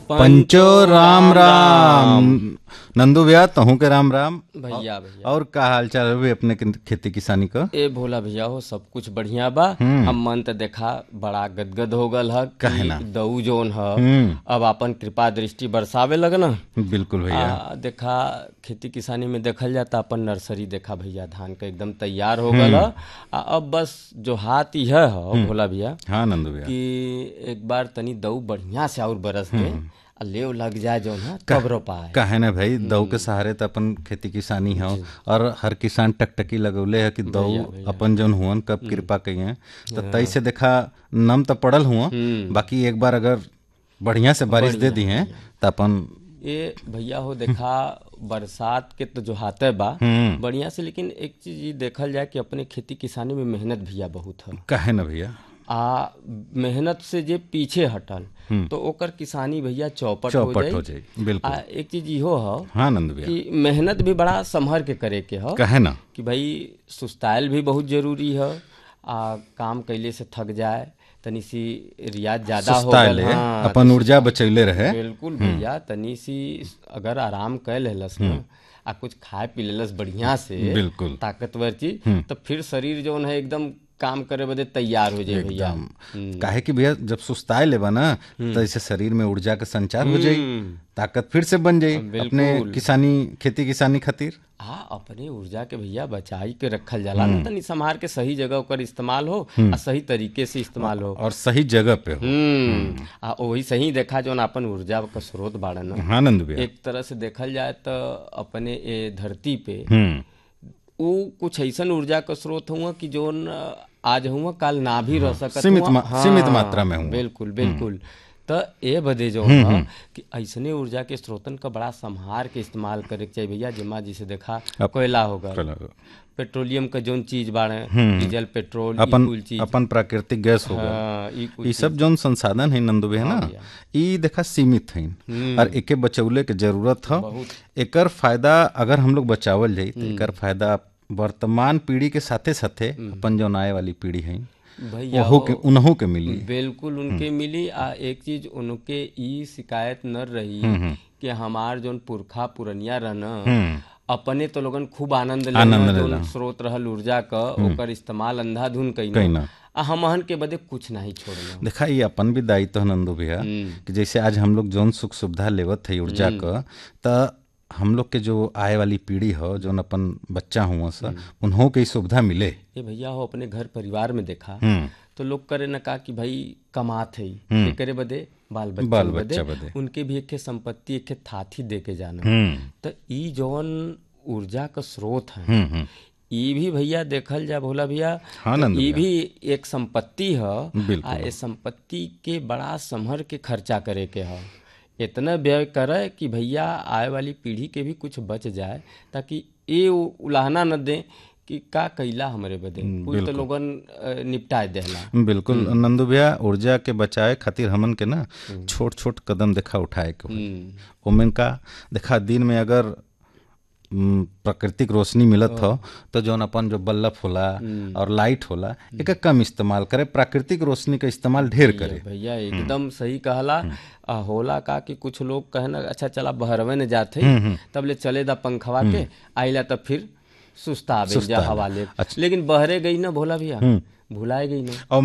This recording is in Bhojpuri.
पंचो राम राम। नंदू भैया तहू के राम राम भैया भैया और का हाल चाल है अपने खेती किसानी का? ए भोला भैया हो सब कुछ बढ़िया बा। हम मन त देखा बड़ा गदगद हो गल ह कि दऊ जोन ह अब अपन कृपा दृष्टि बरसावे लगना। बिल्कुल भैया। देखा खेती किसानी में देखल जाता अपन नर्सरी देखा भैया धान का एकदम तैयार हो गल ह। अब बस जो हाथ यह है भोला भैया। हाँ नंदू भैया कि एक बार तनी दऊ बढ़िया से और बरस दे लेव लग जाए जो है तब रोपाए। काहे ना भाई, दऊ के सहारे तो अपन खेती किसानी है और हर किसान टकटकी लगौले है कि दऊ अपन जौन हुअन कब कृपा कहिए तो तई से देखा नम तो पड़ल हुआ। बाकी एक बार अगर बढ़िया से बारिश दे दी है तो अपन ये भैया हो देखा बरसात के तो जो हाथे बा बढ़िया से, लेकिन एक चीज ये देखल जाए कि अपने खेती किसानी में मेहनत भैया बहुत है। काहे ना भैया, मेहनत से जे पीछे हटल तो ओकर किसानी भैया चौपट हो जाए। बिल्कुल। एक चीज इहो है हाँ नंद भैया कि मेहनत भी बड़ा संभर के करे के है। काहे ना कि भाई सुस्ताइल भी बहुत जरूरी है। काम कैले से थक जाए तनी सी रियाज ज्यादा हो गल, हाँ, अपन ऊर्जा बचैले रहे। बिल्कुल भैया तनी सी अगर आराम कर लेलस न आ कुछ खाए पी लेलस बढ़िया से बिल्कुल ताकतवर चीज तो फिर शरीर जो है एकदम काम करे बदे तैयार हो जाए भैया। काहे कि भैया जब सुस्ताए लेबा ना तो इसे शरीर में ऊर्जा का संचार हो जाई, ताकत फिर से बन जाई अपने खेती किसानी खातिर। हाँ अपने ऊर्जा के भैया बचाई के रखल जाला ना तनी संभार के सही जगह ओकर इस्तेमाल हो और सही तरीके से इस्तेमाल हो और सही जगह पे हो। वही सही देखा जो अपन ऊर्जा का स्रोत बाड़ा ना। हाँ नंद भैया एक तरह से देखल जाए तो अपने ये धरती पे वो कुछ ऐसा ऊर्जा का स्रोत हुआ कि जो आज हुआ कल ना भी रह सकत, सीमित मात्रा में हुआ। बिल्कुल बिल्कुल। तो ये बदे जो है कि ऐसने ऊर्जा के स्रोतन का बड़ा संहार के इस्तेमाल करे के चाहिए भैया। जिमा जिसे देखा कोयला होगा, पेट्रोलियम का जोन चीज बाड़े डीजल पेट्रोल अपन प्राकृतिक गैस होगा, ये सब जोन संसाधन है नंदू भैया ना ये देखा सीमित है और एके बचौले के जरूरत है। एकर फायदा अगर हम लोग बचावल जाए तो एकर फायदा वर्तमान पीढ़ी के साथे साथे अपन जो आए वाली पीढ़ी है भैया उन्हों के मिली। बिल्कुल उनके मिली। एक चीज उनके ई शिकायत न रही कि हमार जोन पुरखा पुरनिया रहना अपने तो लोगन खूब आनंद लेना स्रोत रहल ऊर्जा का ओकर इस्तेमाल अंधाधुन कईना हमहन के बदे कुछ नहीं छोड़ना। देखा ये अपन भी दायित्व है नंदू भैया कि जैसे आज हम लोग जोन सुख सुविधा लेवत है ऊर्जा का तो हम लोग के जो आए वाली पीढ़ी हो जो अपन बच्चा हुआ सा उन्हों के सुविधा मिले। ये भैया हो अपने घर परिवार में देखा तो लोग करे न कहा कि भाई कमात है करे बदे बाल बच्चा बदे उनके भी एक संपत्ति एक थाथी दे के जाना। तो ई जौन ऊर्जा का स्रोत है ये भी भैया देखल जा भोला भैया ये भी एक संपत्ति है। इस संपत्ति के बड़ा संभर के खर्चा करे के है, इतना व्यय करे कि भैया आए वाली पीढ़ी के भी कुछ बच जाए ताकि ये उलाहना न दे कि का कैला हमारे बदे कुछ तो लोगन निपटाए देला। बिल्कुल नंदू भैया ऊर्जा के बचाए खातिर हमन के ना छोट छोट कदम देखा उठाए के ओमें का देखा दिन में अगर प्राकृतिक रोशनी मिलत हो तो जौन अपन जो बल्ब होला और लाइट होला एक कम इस्तेमाल करे, प्राकृतिक रोशनी का इस्तेमाल ढेर करे। भैया एकदम सही कहला। होला का कि कुछ लोग कहना अच्छा चला बहरवे ने जाते तब ले चले दा पंखवा के आइला तब फिर सुस्ता हवा ले, लेकिन बहरे गई ना भोला भैया भुलाए गई ना।